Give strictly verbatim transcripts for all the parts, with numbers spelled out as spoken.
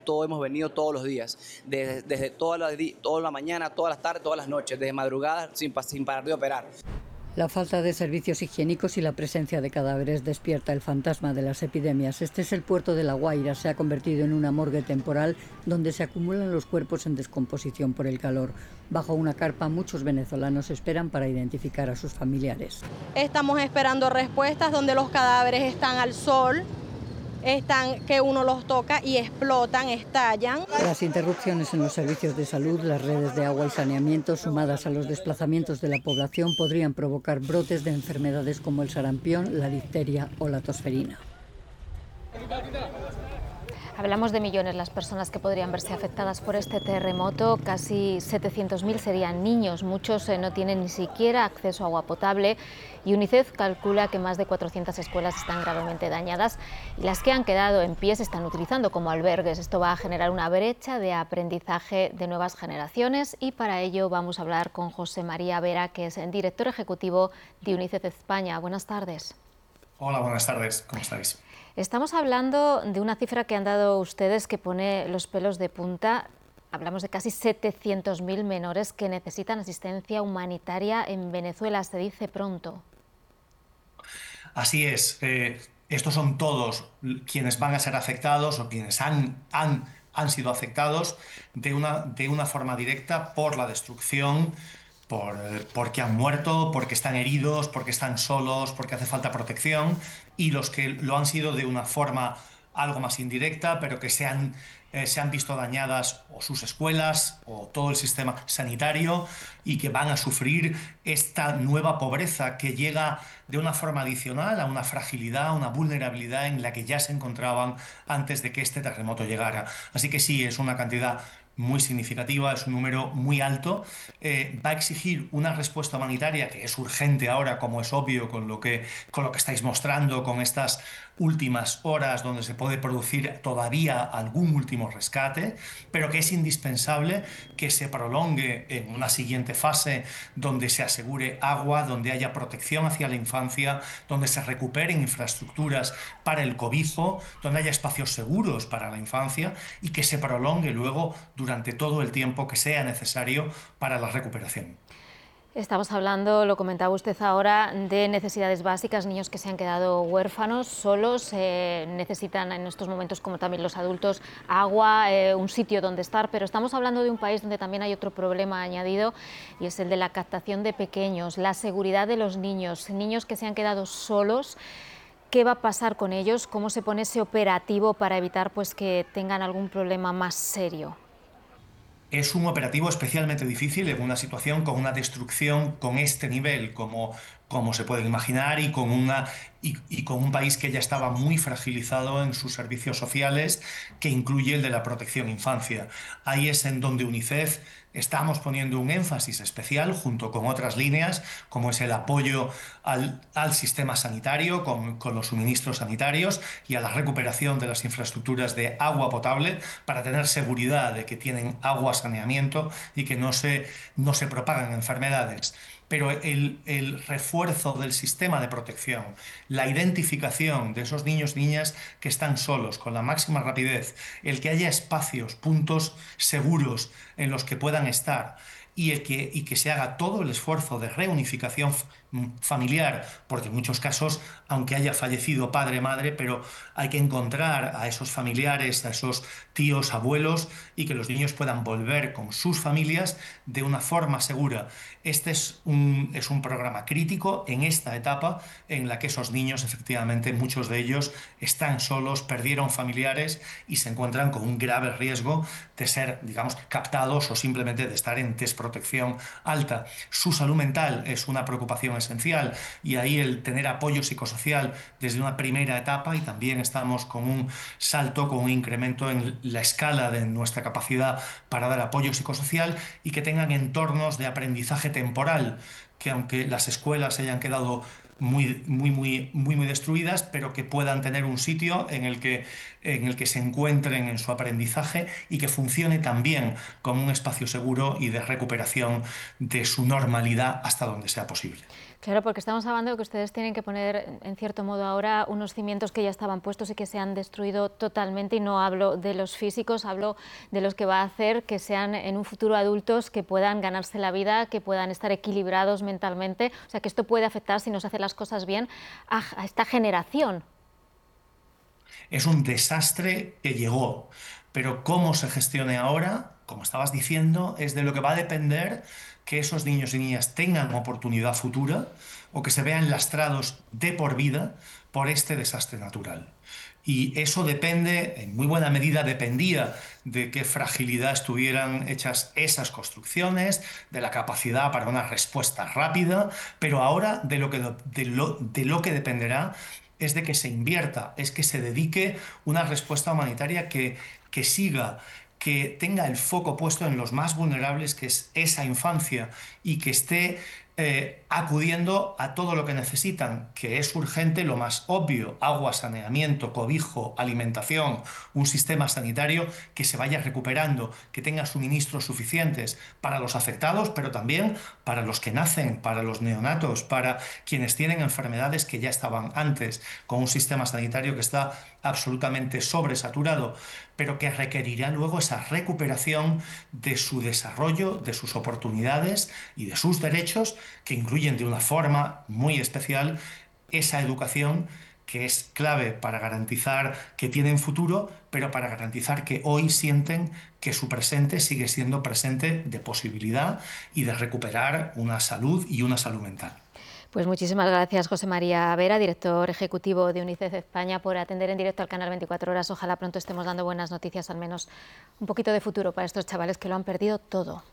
Todos hemos venido todos los días, desde, desde toda, la, toda la mañana, todas las tardes, todas las noches, desde madrugada sin, sin parar de operar. La falta de servicios higiénicos y la presencia de cadáveres despierta el fantasma de las epidemias. Este es el puerto de La Guaira. Se ha convertido en una morgue temporal donde se acumulan los cuerpos en descomposición por el calor. Bajo una carpa, muchos venezolanos esperan para identificar a sus familiares. Estamos esperando respuestas donde los cadáveres están al sol, están que uno los toca y explotan, estallan. Las interrupciones en los servicios de salud, las redes de agua y saneamiento, sumadas a los desplazamientos de la población, podrían provocar brotes de enfermedades como el sarampión, la difteria o la tosferina. Hablamos de millones las personas que podrían verse afectadas por este terremoto. Casi setecientos mil serían niños. Muchos eh, no tienen ni siquiera acceso a agua potable. Y UNICEF calcula que más de cuatrocientas escuelas están gravemente dañadas y las que han quedado en pie se están utilizando como albergues. Esto va a generar una brecha de aprendizaje de nuevas generaciones y para ello vamos a hablar con José María Vera, que es el director ejecutivo de UNICEF España. Buenas tardes. Hola, buenas tardes. ¿Cómo estáis? Estamos hablando de una cifra que han dado ustedes que pone los pelos de punta. Hablamos de casi setecientos mil menores que necesitan asistencia humanitaria en Venezuela. Se dice pronto. Así es. Eh, estos son todos quienes van a ser afectados o quienes han, han, han sido afectados de una, de una forma directa por la destrucción, por, porque han muerto, porque están heridos, porque están solos, porque hace falta protección, y los que lo han sido de una forma algo más indirecta, pero que se han, eh, se han visto dañadas o sus escuelas o todo el sistema sanitario y que van a sufrir esta nueva pobreza que llega de una forma adicional a una fragilidad, una vulnerabilidad en la que ya se encontraban antes de que este terremoto llegara. Así que sí, es una cantidad muy significativa, es un número muy alto. Eh, va a exigir una respuesta humanitaria que es urgente ahora, como es obvio con lo que, con lo que estáis mostrando, con estas últimas horas donde se puede producir todavía algún último rescate, pero que es indispensable que se prolongue en una siguiente fase donde se asegure agua, donde haya protección hacia la infancia, donde se recuperen infraestructuras para el cobijo, donde haya espacios seguros para la infancia y que se prolongue luego durante todo el tiempo que sea necesario para la recuperación. Estamos hablando, lo comentaba usted ahora, de necesidades básicas, niños que se han quedado huérfanos, solos, eh, necesitan en estos momentos, como también los adultos, agua, eh, un sitio donde estar, pero estamos hablando de un país donde también hay otro problema añadido y es el de la captación de pequeños, la seguridad de los niños, niños que se han quedado solos. ¿Qué va a pasar con ellos? ¿Cómo se pone ese operativo para evitar pues, que tengan algún problema más serio? Es un operativo especialmente difícil en una situación con una destrucción con este nivel, como, como se puede imaginar, y con, una, y, y con un país que ya estaba muy fragilizado en sus servicios sociales, que incluye el de la protección infancia. Ahí es en donde UNICEF estamos poniendo un énfasis especial junto con otras líneas, como es el apoyo al, al sistema sanitario, con, con los suministros sanitarios y a la recuperación de las infraestructuras de agua potable para tener seguridad de que tienen agua, saneamiento y que no se, no se propagan enfermedades. Pero el, el refuerzo del sistema de protección, la identificación de esos niños y niñas que están solos con la máxima rapidez, el que haya espacios, puntos seguros en los que puedan estar y, el que, y que se haga todo el esfuerzo de reunificación familiar, porque en muchos casos, aunque haya fallecido padre, madre, pero hay que encontrar a esos familiares, a esos tíos, abuelos, y que los niños puedan volver con sus familias de una forma segura. Este es un, es un programa crítico en esta etapa en la que esos niños, efectivamente, muchos de ellos están solos, perdieron familiares y se encuentran con un grave riesgo de ser, digamos, captados o simplemente de estar en desprotección alta. Su salud mental es una preocupación esencial y ahí el tener apoyo psicosocial desde una primera etapa, y también estamos con un salto, con un incremento en la escala de nuestra capacidad para dar apoyo psicosocial, y que tengan entornos de aprendizaje temporal, que aunque las escuelas hayan quedado muy, muy, muy, muy, muy destruidas, pero que puedan tener un sitio en el que en el que se encuentren en su aprendizaje y que funcione también como un espacio seguro y de recuperación de su normalidad hasta donde sea posible. Claro, porque estamos hablando de que ustedes tienen que poner, en cierto modo, ahora unos cimientos que ya estaban puestos y que se han destruido totalmente, y no hablo de los físicos, hablo de los que va a hacer que sean en un futuro adultos que puedan ganarse la vida, que puedan estar equilibrados mentalmente. O sea, que esto puede afectar, si no se hacen las cosas bien, a, a esta generación. Es un desastre que llegó, pero cómo se gestione ahora, como estabas diciendo, es de lo que va a depender que esos niños y niñas tengan oportunidad futura o que se vean lastrados de por vida por este desastre natural. Y eso depende, en muy buena medida dependía de qué fragilidad estuvieran hechas esas construcciones, de la capacidad para una respuesta rápida, pero ahora de lo que, de lo, de lo que dependerá es de que se invierta, es que se dedique una respuesta humanitaria que, que siga, que tenga el foco puesto en los más vulnerables, que es esa infancia, y que esté eh, acudiendo a todo lo que necesitan, que es urgente, lo más obvio: agua, saneamiento, cobijo, alimentación, un sistema sanitario que se vaya recuperando, que tenga suministros suficientes para los afectados, pero también para los que nacen, para los neonatos, para quienes tienen enfermedades que ya estaban antes, con un sistema sanitario que está absolutamente sobresaturado, pero que requerirá luego esa recuperación de su desarrollo, de sus oportunidades y de sus derechos, que incluyen de una forma muy especial esa educación, que es clave para garantizar que tienen futuro, pero para garantizar que hoy sienten que su presente sigue siendo presente de posibilidad y de recuperar una salud y una salud mental. Pues muchísimas gracias, José María Vera, director ejecutivo de UNICEF España, por atender en directo al canal veinticuatro horas. Ojalá pronto estemos dando buenas noticias, al menos un poquito de futuro para estos chavales que lo han perdido todo.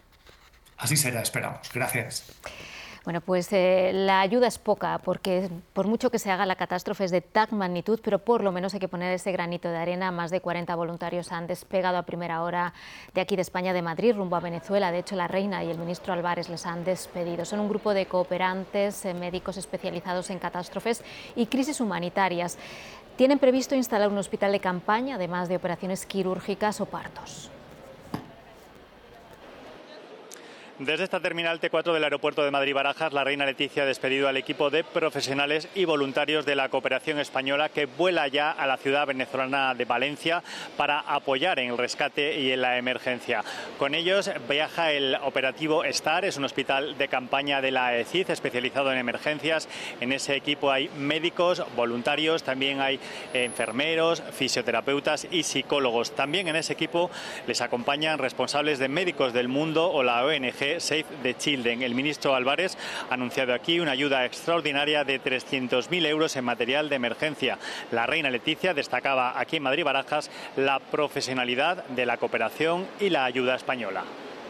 Así será, esperamos. Gracias. Bueno, pues eh, la ayuda es poca, porque por mucho que se haga, la catástrofe es de tal magnitud, pero por lo menos hay que poner ese granito de arena. Más de cuarenta voluntarios han despegado a primera hora de aquí de España, de Madrid, rumbo a Venezuela. De hecho, la reina y el ministro Álvarez les han despedido. Son un grupo de cooperantes, eh, médicos especializados en catástrofes y crisis humanitarias. Tienen previsto instalar un hospital de campaña, además de operaciones quirúrgicas o partos. Desde esta terminal T cuatro del aeropuerto de Madrid-Barajas, la reina Leticia ha despedido al equipo de profesionales y voluntarios de la cooperación española que vuela ya a la ciudad venezolana de Valencia para apoyar en el rescate y en la emergencia. Con ellos viaja el operativo STAR, es un hospital de campaña de la E C I D especializado en emergencias. En ese equipo hay médicos, voluntarios, también hay enfermeros, fisioterapeutas y psicólogos. También en ese equipo les acompañan responsables de Médicos del Mundo o la O N G Save the Children. El ministro Álvarez ha anunciado aquí una ayuda extraordinaria de trescientos mil euros en material de emergencia. La reina Leticia destacaba aquí en Madrid-Barajas la profesionalidad de la cooperación y la ayuda española.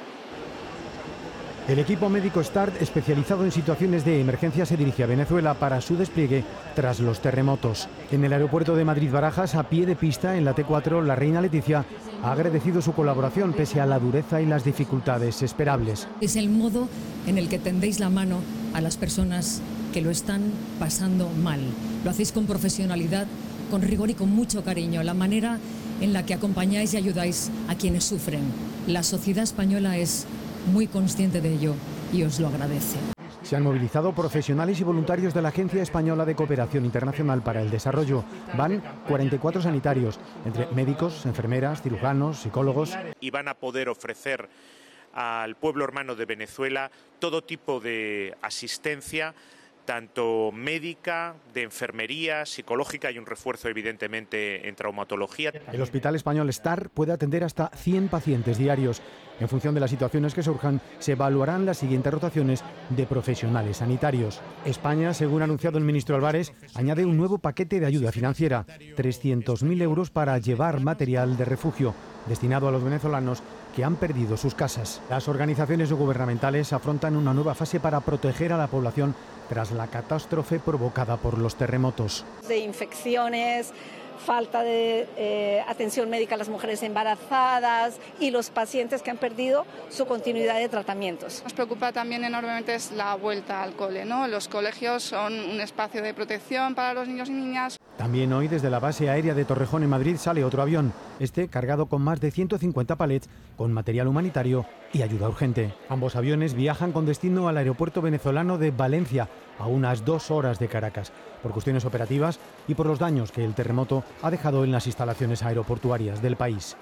El equipo médico START, especializado en situaciones de emergencia, se dirige a Venezuela para su despliegue tras los terremotos. En el aeropuerto de Madrid-Barajas, a pie de pista, en la T cuatro, la reina Leticia ha agradecido su colaboración pese a la dureza y las dificultades esperables. Es el modo en el que tendéis la mano a las personas que lo están pasando mal. Lo hacéis con profesionalidad, con rigor y con mucho cariño. La manera en la que acompañáis y ayudáis a quienes sufren. La sociedad española es muy consciente de ello y os lo agradece. Se han movilizado profesionales y voluntarios de la Agencia Española de Cooperación Internacional para el Desarrollo. Van cuarenta y cuatro sanitarios, entre médicos, enfermeras, cirujanos, psicólogos. Y van a poder ofrecer al pueblo hermano de Venezuela todo tipo de asistencia, tanto médica, de enfermería, psicológica y un refuerzo evidentemente en traumatología. El Hospital Español STAR puede atender hasta cien pacientes diarios. En función de las situaciones que surjan, se evaluarán las siguientes rotaciones de profesionales sanitarios. España, según ha anunciado el ministro Álvarez, añade un nuevo paquete de ayuda financiera, trescientos mil euros para llevar material de refugio, destinado a los venezolanos que han perdido sus casas. Las organizaciones gubernamentales afrontan una nueva fase para proteger a la población tras la catástrofe provocada por los terremotos. De infecciones, falta de eh, atención médica a las mujeres embarazadas y los pacientes que han perdido su continuidad de tratamientos. Nos preocupa también enormemente es la vuelta al cole, ¿no? Los colegios son un espacio de protección para los niños y niñas. También hoy desde la base aérea de Torrejón en Madrid sale otro avión, este cargado con más de ciento cincuenta palets con material humanitario y ayuda urgente. Ambos aviones viajan con destino al aeropuerto venezolano de Valencia, a unas dos horas de Caracas, por cuestiones operativas y por los daños que el terremoto ha dejado en las instalaciones aeroportuarias del país.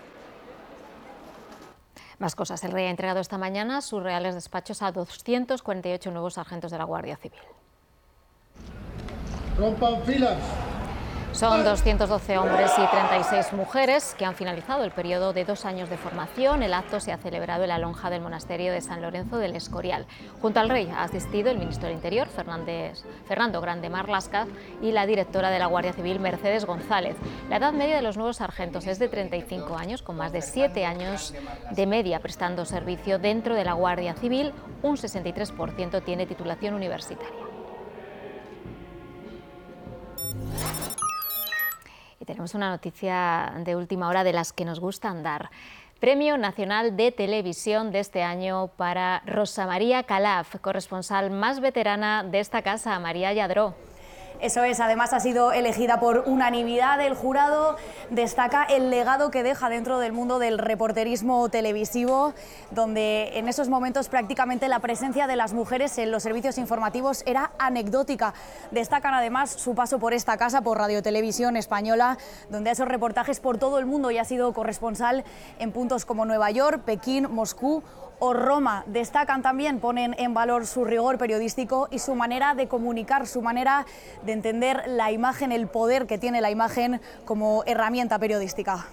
Más cosas. El rey ha entregado esta mañana sus reales despachos a doscientos cuarenta y ocho nuevos sargentos de la Guardia Civil. ¡Rompan filas! Son doscientos doce hombres y treinta y seis mujeres que han finalizado el periodo de dos años de formación. El acto se ha celebrado en la lonja del monasterio de San Lorenzo del Escorial. Junto al rey ha asistido el ministro del Interior, Fernández, Fernando Grande Marlaska, y la directora de la Guardia Civil, Mercedes González. La edad media de los nuevos sargentos es de treinta y cinco años, con más de siete años de media prestando servicio dentro de la Guardia Civil. Un sesenta y tres por ciento tiene titulación universitaria. Y tenemos una noticia de última hora de las que nos gustan dar. Premio Nacional de Televisión de este año para Rosa María Calaf, corresponsal más veterana de esta casa. María Lladró. Eso es, además ha sido elegida por unanimidad. El jurado destaca el legado que deja dentro del mundo del reporterismo televisivo, donde en esos momentos prácticamente la presencia de las mujeres en los servicios informativos era anecdótica. Destacan además su paso por esta casa, por Radio Televisión Española, donde ha hecho reportajes por todo el mundo y ha sido corresponsal en puntos como Nueva York, Pekín, Moscú o Roma. Destacan también, ponen en valor su rigor periodístico y su manera de comunicar, su manera de entender la imagen, el poder que tiene la imagen como herramienta periodística.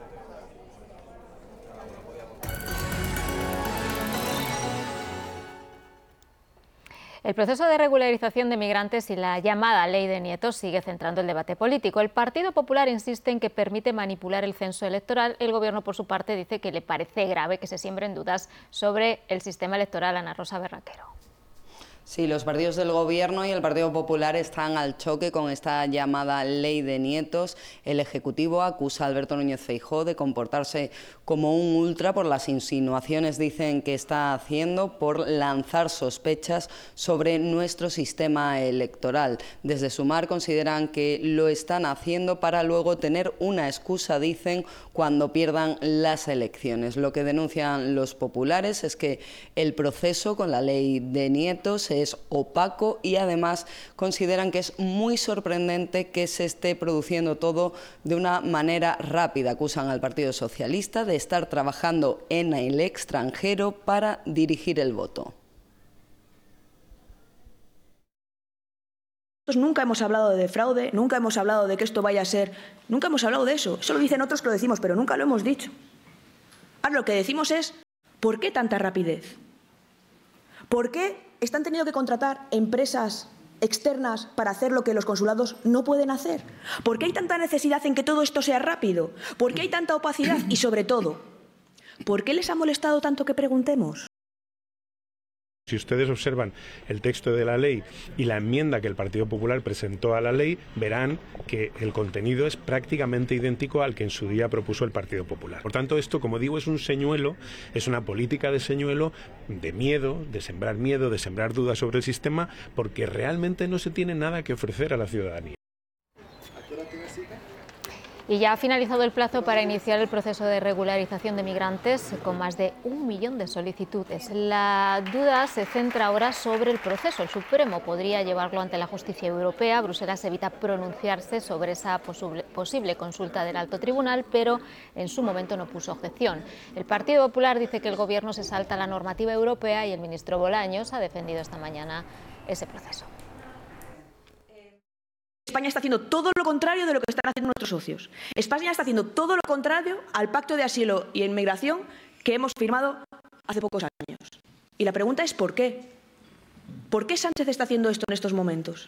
El proceso de regularización de migrantes y la llamada ley de nietos sigue centrando el debate político. El Partido Popular insiste en que permite manipular el censo electoral. El Gobierno, por su parte, dice que le parece grave que se siembren dudas sobre el sistema electoral. Ana Rosa Berraquero. Sí, los partidos del Gobierno y el Partido Popular están al choque con esta llamada ley de nietos. El Ejecutivo acusa a Alberto Núñez Feijóo de comportarse como un ultra por las insinuaciones, dicen, que está haciendo por lanzar sospechas sobre nuestro sistema electoral. Desde Sumar consideran que lo están haciendo para luego tener una excusa, dicen, cuando pierdan las elecciones. Lo que denuncian los populares es que el proceso con la ley de nietos es opaco y además consideran que es muy sorprendente que se esté produciendo todo de una manera rápida. Acusan al Partido Socialista de estar trabajando en el extranjero para dirigir el voto. Nunca hemos hablado de fraude, nunca hemos hablado de que esto vaya a ser... Nunca hemos hablado de eso. Eso lo dicen otros que lo decimos, pero nunca lo hemos dicho. Ahora lo que decimos es, ¿por qué tanta rapidez? ¿Por qué están teniendo que contratar empresas externas para hacer lo que los consulados no pueden hacer? ¿Por qué hay tanta necesidad en que todo esto sea rápido? ¿Por qué hay tanta opacidad? Y sobre todo, ¿por qué les ha molestado tanto que preguntemos? Si ustedes observan el texto de la ley y la enmienda que el Partido Popular presentó a la ley, verán que el contenido es prácticamente idéntico al que en su día propuso el Partido Popular. Por tanto, esto, como digo, es un señuelo, es una política de señuelo, de miedo, de sembrar miedo, de sembrar dudas sobre el sistema, porque realmente no se tiene nada que ofrecer a la ciudadanía. Y ya ha finalizado el plazo para iniciar el proceso de regularización de migrantes con más de un millón de solicitudes. La duda se centra ahora sobre el proceso. El Supremo podría llevarlo ante la justicia europea. Bruselas evita pronunciarse sobre esa posible, posible consulta del alto tribunal, pero en su momento no puso objeción. El Partido Popular dice que el Gobierno se salta la normativa europea y el ministro Bolaños ha defendido esta mañana ese proceso. España está haciendo todo lo contrario de lo que están haciendo nuestros socios. España está haciendo todo lo contrario al Pacto de Asilo y Inmigración que hemos firmado hace pocos años. Y la pregunta es ¿por qué? ¿Por qué Sánchez está haciendo esto en estos momentos?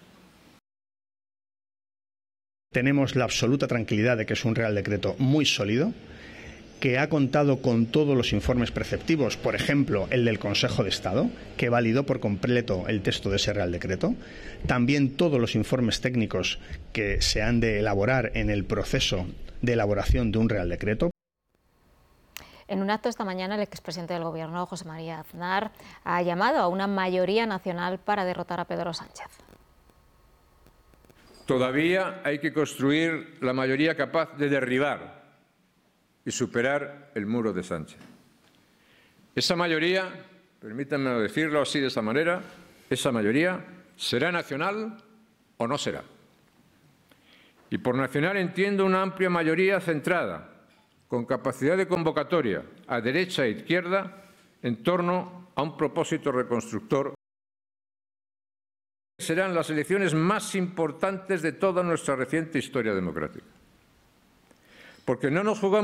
Tenemos la absoluta tranquilidad de que es un Real Decreto muy sólido, que ha contado con todos los informes preceptivos, por ejemplo, el del Consejo de Estado, que validó por completo el texto de ese Real Decreto, también todos los informes técnicos que se han de elaborar en el proceso de elaboración de un Real Decreto. En un acto esta mañana, el expresidente del Gobierno, José María Aznar, ha llamado a una mayoría nacional para derrotar a Pedro Sánchez. Todavía hay que construir la mayoría capaz de derribar y superar el muro de Sánchez. Esa mayoría, permítanme decirlo así de esa manera, esa mayoría será nacional o no será. Y por nacional entiendo una amplia mayoría centrada, con capacidad de convocatoria a derecha e izquierda, en torno a un propósito reconstructor. Serán las elecciones más importantes de toda nuestra reciente historia democrática. Porque no nos jugamos